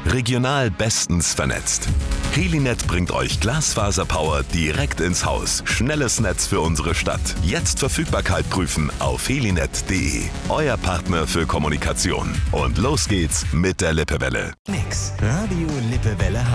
Regional bestens vernetzt. Helinet bringt euch Glasfaserpower direkt ins Haus. Schnelles Netz für unsere Stadt. Jetzt Verfügbarkeit prüfen auf helinet.de. Euer Partner für Kommunikation. Und los geht's mit der Lippewelle. Nix. Radio Lippewelle